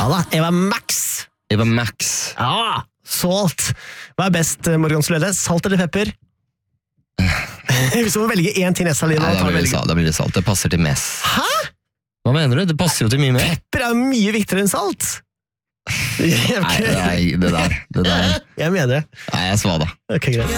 da, Eva Max. Eva Max. Ja, salt. Hva er best, Morgan Sløde? Salt eller pepper? Hvis du må velge en ting neste liv. Nei, da blir det salt. Det passer til mest. Hæ? Hva mener du? Det passer jo til mye mer. Pepper er mye viktigere enn salt. Nei, det der. Jeg mener det. Nei, jeg svada. Ok, greit.